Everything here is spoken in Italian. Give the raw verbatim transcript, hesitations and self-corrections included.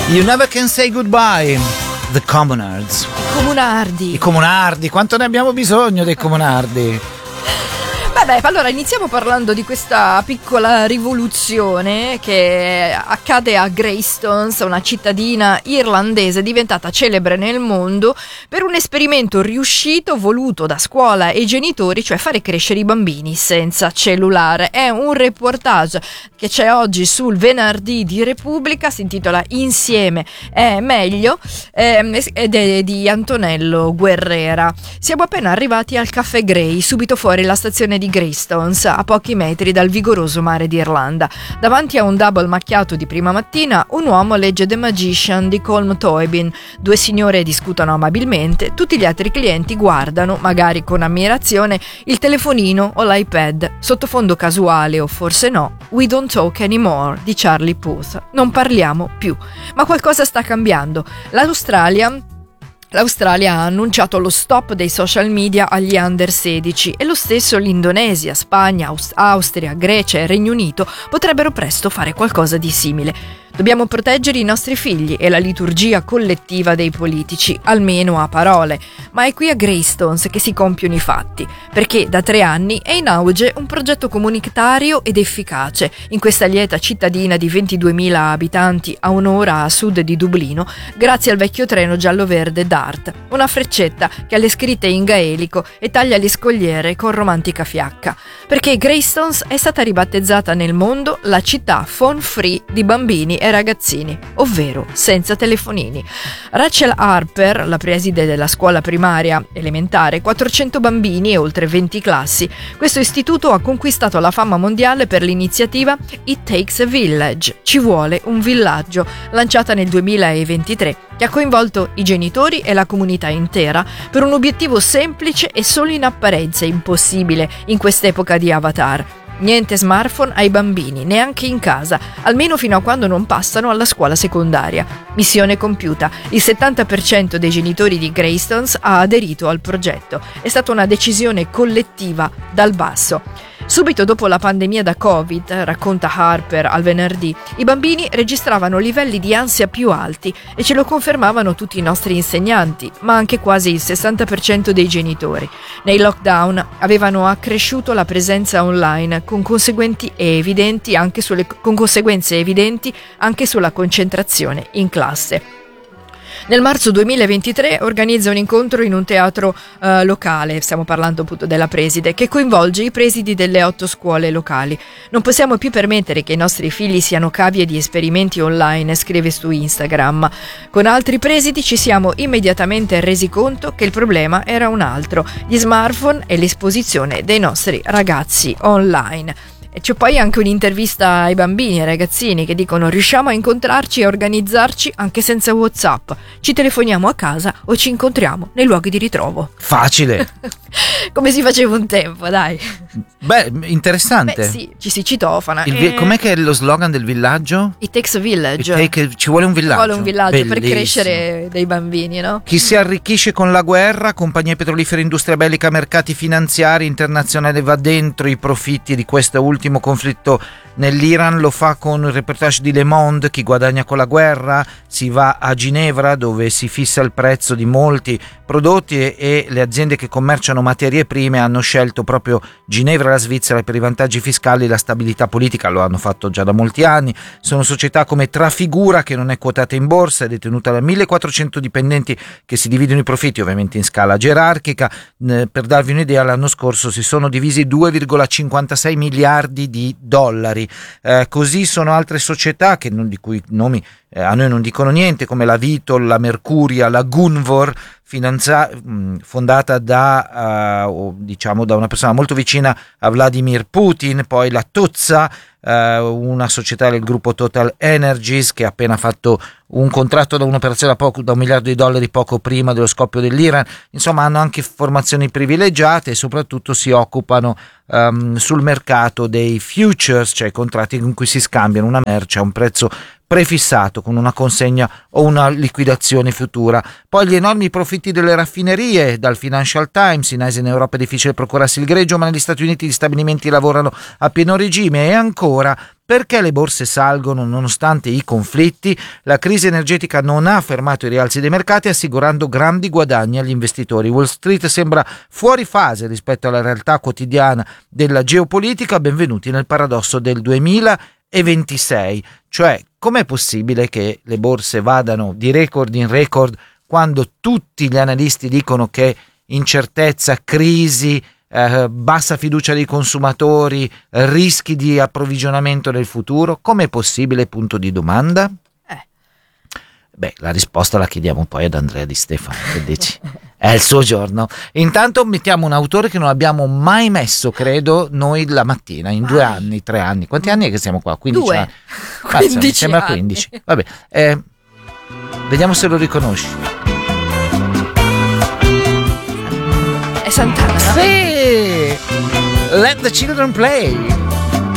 You Never Can Say Goodbye, The Commonards. I comunardi. I comunardi, quanto ne abbiamo bisogno dei comunardi? Vabbè, allora iniziamo parlando di questa piccola rivoluzione che accade a Greystones, una cittadina irlandese diventata celebre nel mondo per un esperimento riuscito voluto da scuola e genitori, cioè fare crescere i bambini senza cellulare. È un reportage che c'è oggi sul Venerdì di Repubblica, si intitola Insieme è meglio, ehm, ed è di Antonello Guerrera. Siamo appena arrivati al Caffè Grey, subito fuori la stazione di Greystones, a pochi metri dal vigoroso mare d'Irlanda. Davanti a un double macchiato di prima mattina, un uomo legge The Magician di Colm Tóibín. Due signore discutono amabilmente, tutti gli altri clienti guardano, magari con ammirazione, il telefonino o l'iPad. Sottofondo casuale o forse no, We Don't Talk Anymore di Charlie Puth. Non parliamo più. Ma qualcosa sta cambiando. L'Australia L'Australia ha annunciato lo stop dei social media agli under sedici e lo stesso l'Indonesia, Spagna, Aust- Austria, Grecia e Regno Unito potrebbero presto fare qualcosa di simile. Dobbiamo proteggere i nostri figli e la liturgia collettiva dei politici, almeno a parole, ma è qui a Greystones che si compiono i fatti, perché da tre anni è in auge un progetto comunitario ed efficace in questa lieta cittadina di ventiduemila abitanti a un'ora a sud di Dublino, grazie al vecchio treno giallo-verde Dart, una freccetta che ha le scritte in gaelico e taglia le scogliere con romantica fiacca, perché Greystones è stata ribattezzata nel mondo la città phone free di bambini e ragazzini, ovvero senza telefonini. Rachel Harper, la preside della scuola primaria elementare, quattrocento bambini e oltre venti classi. Questo istituto ha conquistato la fama mondiale per l'iniziativa It Takes a Village, ci vuole un villaggio, lanciata nel duemilaventitré, che ha coinvolto i genitori e la comunità intera per un obiettivo semplice e solo in apparenza impossibile in quest'epoca di Avatar. Niente smartphone ai bambini, neanche in casa, almeno fino a quando non passano alla scuola secondaria. Missione compiuta. Il settanta per cento dei genitori di Greystones ha aderito al progetto. È stata una decisione collettiva dal basso. Subito dopo la pandemia da Covid, racconta Harper al Venerdì, i bambini registravano livelli di ansia più alti e ce lo confermavano tutti i nostri insegnanti, ma anche quasi il sessanta per cento dei genitori. Nei lockdown avevano accresciuto la presenza online con conseguenti e evidenti anche sulle, con conseguenze evidenti anche sulla concentrazione in classe. Nel marzo duemilaventitré organizza un incontro in un teatro uh, locale, stiamo parlando appunto della preside, che coinvolge i presidi delle otto scuole locali. Non possiamo più permettere che i nostri figli siano cavie di esperimenti online, scrive su Instagram. Con altri presidi ci siamo immediatamente resi conto che il problema era un altro, gli smartphone e l'esposizione dei nostri ragazzi online. E c'è poi anche un'intervista ai bambini, ai ragazzini che dicono: riusciamo a incontrarci e organizzarci anche senza WhatsApp, ci telefoniamo a casa o ci incontriamo nei luoghi di ritrovo. Facile. Come si faceva un tempo, dai. Beh, interessante. Beh, sì, ci si citofona. Il vi- e... Com'è che è lo slogan del villaggio? It takes a village. It take a... Ci vuole un villaggio. Ci vuole un villaggio. Bellissimo. Per crescere dei bambini, no? Chi si arricchisce con la guerra, compagnie petrolifere, industria bellica, mercati finanziari internazionali, va dentro i profitti di questo ultimo conflitto nell'Iran, lo fa con il reportage di Le Monde. Chi guadagna con la guerra, si va a Ginevra dove si fissa il prezzo di molti prodotti e, e le aziende che commerciano materie prime hanno scelto proprio Ginevra e la Svizzera per i vantaggi fiscali e la stabilità politica. Lo hanno fatto già da molti anni. Sono società come Trafigura, che non è quotata in borsa, è detenuta da millequattrocento dipendenti che si dividono i profitti ovviamente in scala gerarchica. Per darvi un'idea, l'anno scorso si sono divisi due virgola cinquantasei miliardi di dollari. Eh, così sono altre società che non, di cui nomi eh, a noi non dicono niente, come la Vitol, la Mercuria, la Gunvor, finanza- fondata da uh, diciamo da una persona molto vicina a Vladimir Putin, poi la Tozza, uh, una società del gruppo Total Energies che ha appena fatto un contratto da un'operazione da, poco, da un miliardo di dollari poco prima dello scoppio dell'Iran. Insomma, hanno anche formazioni privilegiate e soprattutto si occupano um, sul mercato dei futures, cioè i contratti in cui si scambiano una merce a un prezzo prefissato con una consegna o una liquidazione futura. Poi gli enormi profitti delle raffinerie. Dal Financial Times: in Asia e in Europa è difficile procurarsi il greggio, ma negli Stati Uniti gli stabilimenti lavorano a pieno regime. E ancora Perché le borse salgono nonostante i conflitti? La crisi energetica non ha fermato i rialzi dei mercati, assicurando grandi guadagni agli investitori. Wall Street sembra fuori fase rispetto alla realtà quotidiana della geopolitica. Benvenuti nel paradosso del duemilaventisei. Cioè, com'è possibile che le borse vadano di record in record quando tutti gli analisti dicono che incertezza, crisi, Eh, bassa fiducia dei consumatori, rischi di approvvigionamento nel futuro? Com'è possibile? Punto di domanda. Eh. Beh, la risposta la chiediamo poi ad Andrea Di Stefano, che dici? È il suo giorno. Intanto mettiamo un autore che non abbiamo mai messo, credo, noi la mattina, in due anni, tre anni. Quanti anni è che siamo qua? quindici Due. anni. quindici Mazza, mi sembra anni. quindici. Vabbè, eh, vediamo se lo riconosci. È Santana. Sì! Let the children play.